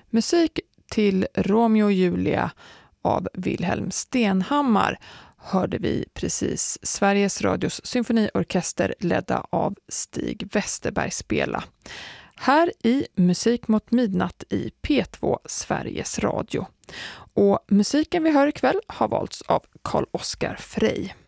Musik till Romeo och Julia av Wilhelm Stenhammar hörde vi precis Sveriges Radios symfoniorkester ledda av Stig Westerberg spela. Här i Musik mot midnatt i P2 Sveriges Radio. Och musiken vi hör ikväll har valts av Carl Oskar Frey.